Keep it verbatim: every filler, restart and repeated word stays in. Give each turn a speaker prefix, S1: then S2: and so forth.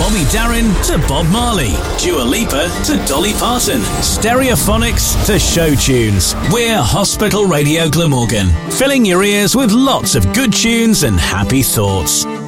S1: Bobby Darin to Bob Marley, Dua Lipa to Dolly Parton, Stereophonics to show tunes. We're Hospital Radio Glamorgan, filling your ears with lots of good tunes and happy thoughts.